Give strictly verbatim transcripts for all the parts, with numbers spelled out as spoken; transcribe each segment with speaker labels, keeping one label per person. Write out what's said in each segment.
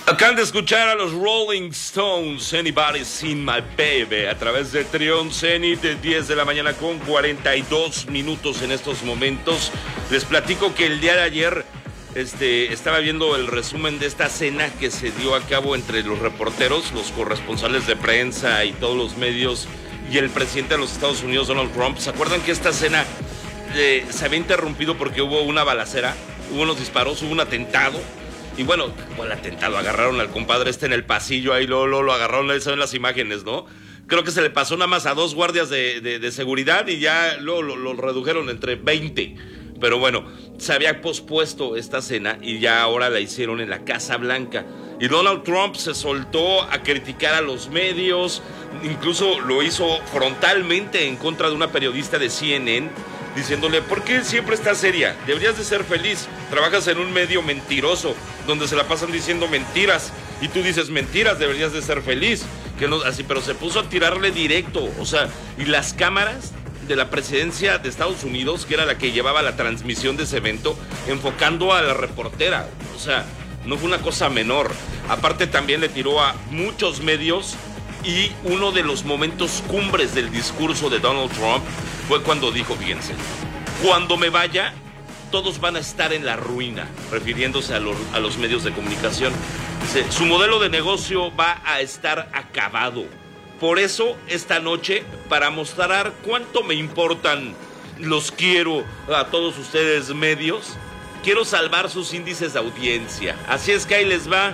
Speaker 1: Acaban de escuchar a los Rolling Stones, Anybody Seen My Baby, a través de Trión Zenit, de diez de la mañana con cuarenta y dos minutos en estos momentos. Les platico que el día de ayer este, estaba viendo el resumen de esta cena que se dio a cabo entre los reporteros, los corresponsales de prensa y todos los medios y el presidente de los Estados Unidos, Donald Trump. ¿Se acuerdan que esta cena eh, se había interrumpido porque hubo una balacera, hubo unos disparos, hubo un atentado? Y bueno, ¿cuál atentado? Agarraron al compadre este en el pasillo, ahí lo, lo, lo agarraron, ahí se ven las imágenes, ¿no? Creo que se le pasó nada más a dos guardias de, de, de seguridad y ya lo, lo, lo redujeron entre veinte. Pero bueno, se había pospuesto esta cena y ya ahora la hicieron en la Casa Blanca. Y Donald Trump se soltó a criticar a los medios, incluso lo hizo frontalmente en contra de una periodista de C N N, diciéndole, ¿por qué siempre estás seria? Deberías de ser feliz. Trabajas en un medio mentiroso, donde se la pasan diciendo mentiras, y tú dices mentiras, deberías de ser feliz. Que no, así, pero se puso a tirarle directo, o sea, y las cámaras de la presidencia de Estados Unidos, que era la que llevaba la transmisión de ese evento, enfocando a la reportera, o sea, no fue una cosa menor. Aparte también le tiró a muchos medios. Y uno de los momentos cumbres del discurso de Donald Trump fue cuando dijo, fíjense, cuando me vaya, todos van a estar en la ruina, refiriéndose a los, a los medios de comunicación. Dice, su modelo de negocio va a estar acabado. Por eso, esta noche, para mostrar cuánto me importan, los quiero a todos ustedes medios, quiero salvar sus índices de audiencia. Así es que ahí les va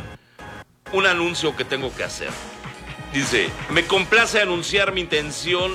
Speaker 1: un anuncio que tengo que hacer. Dice, me complace anunciar mi intención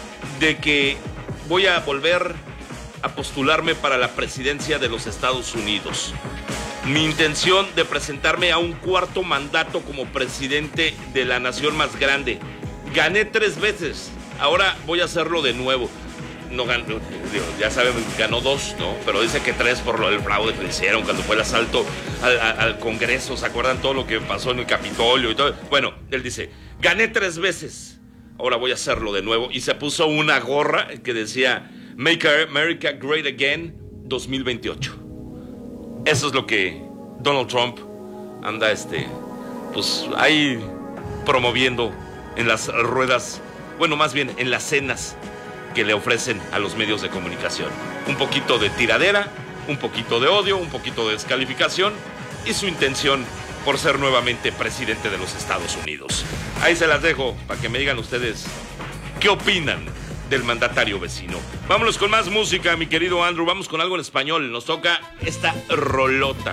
Speaker 1: de que voy a volver a postularme para la presidencia de los Estados Unidos. Mi intención de presentarme a un cuarto mandato como presidente de la nación más grande. Gané tres veces, ahora voy a hacerlo de nuevo. No ganó, ya saben, ganó dos, ¿no? Pero dice que tres por lo del fraude que le hicieron cuando fue el asalto al, al, al Congreso. ¿Se acuerdan todo lo que pasó en el Capitolio y todo? Bueno, él dice, gané tres veces, ahora voy a hacerlo de nuevo. Y se puso una gorra que decía, Make America Great Again dos mil veintiocho. Eso es lo que Donald Trump anda, este, pues ahí promoviendo en las ruedas, bueno, más bien en las cenas que le ofrecen a los medios de comunicación. Un poquito de tiradera, un poquito de odio, un poquito de descalificación y su intención por ser nuevamente presidente de los Estados Unidos. Ahí se las dejo para que me digan ustedes qué opinan del mandatario vecino. Vámonos con más música, mi querido Andrew. Vamos con algo en español. Nos toca esta rolota.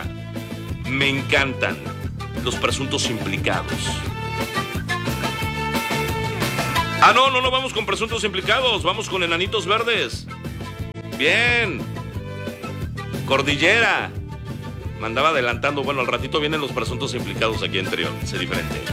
Speaker 1: Me encantan los presuntos implicados. Ah, no, no, no, vamos con presuntos implicados, vamos con Enanitos Verdes. Bien. Cordillera. Me andaba adelantando, bueno, al ratito vienen los presuntos implicados aquí en Trión, sé diferente.